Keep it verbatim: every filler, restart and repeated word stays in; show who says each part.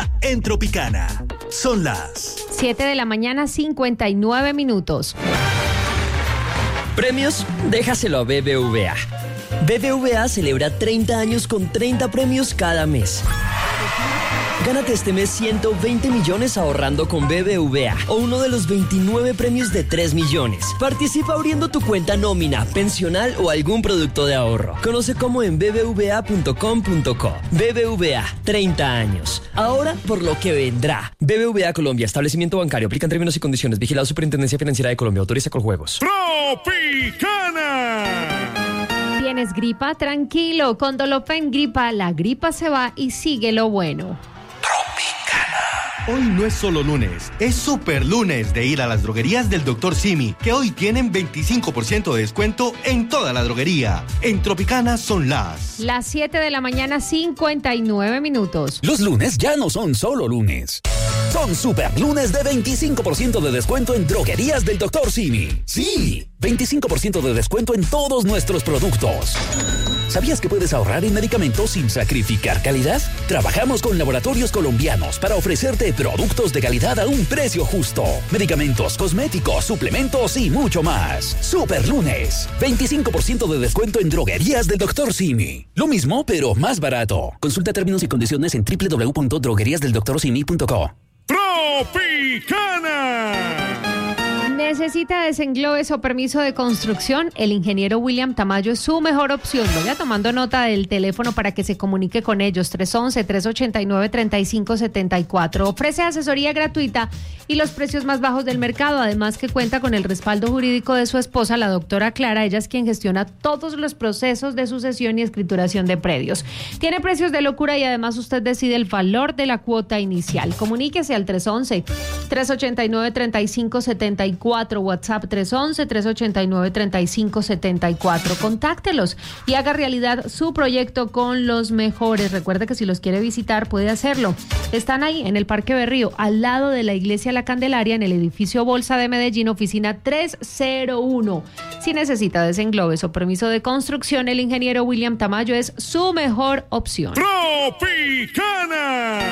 Speaker 1: está en Tropicana. Son las
Speaker 2: siete de la mañana, cincuenta y nueve minutos.
Speaker 3: ¿Premios? Déjaselo a B B V A. B B V A celebra treinta años con treinta premios cada mes. Gánate este mes ciento veinte millones ahorrando con B B V A o uno de los veintinueve premios de tres millones. Participa abriendo tu cuenta nómina, pensional o algún producto de ahorro. Conoce cómo en b b v a punto com punto co. B B V A, treinta años. Ahora por lo que vendrá. B B V A Colombia, establecimiento bancario. Aplican términos y condiciones. Vigilado Superintendencia Financiera de Colombia. Autoriza con juegos.
Speaker 4: Tropicana.
Speaker 2: ¿Tienes gripa? Tranquilo. Con Dolofen Gripa, la gripa se va y sigue lo bueno.
Speaker 5: Hoy no es solo lunes, es super lunes de ir a las droguerías del doctor Simi, que hoy tienen veinticinco por ciento de descuento en toda la droguería. En Tropicana son las...
Speaker 2: Las siete de la mañana, cincuenta y nueve minutos.
Speaker 6: Los lunes ya no son solo lunes. Son super lunes de veinticinco por ciento de descuento en droguerías del doctor Simi. Sí, veinticinco por ciento de descuento en todos nuestros productos. ¿Sabías que puedes ahorrar en medicamentos sin sacrificar calidad? Trabajamos con laboratorios colombianos para ofrecerte productos de calidad a un precio justo. Medicamentos, cosméticos, suplementos y mucho más. Super lunes. veinticinco por ciento de descuento en droguerías del doctor Simi. Lo mismo, pero más barato. Consulta términos y condiciones en doble u doble u doble u punto droguerías del doctor simi punto co.
Speaker 4: Tropicana.
Speaker 2: ¿Necesita desenglobes o permiso de construcción? El ingeniero William Tamayo es su mejor opción. Vaya tomando nota del teléfono para que se comunique con ellos. tres once, tres ochenta y nueve, treinta y cinco setenta y cuatro. Ofrece asesoría gratuita y los precios más bajos del mercado. Además que cuenta con el respaldo jurídico de su esposa, la doctora Clara. Ella es quien gestiona todos los procesos de sucesión y escrituración de predios. Tiene precios de locura y además usted decide el valor de la cuota inicial. Comuníquese al tres once, tres ochenta y nueve, treinta y cinco setenta y cuatro. WhatsApp tres once, tres ochenta y nueve, treinta y cinco setenta y cuatro. Contáctelos y haga realidad su proyecto con los mejores. Recuerde que si los quiere visitar puede hacerlo. Están ahí en el Parque Berrío, al lado de la Iglesia La Candelaria, en el edificio Bolsa de Medellín, oficina trescientos uno. Si necesita desenglobes o permiso de construcción, el ingeniero William Tamayo es su mejor opción.
Speaker 4: Tropicana.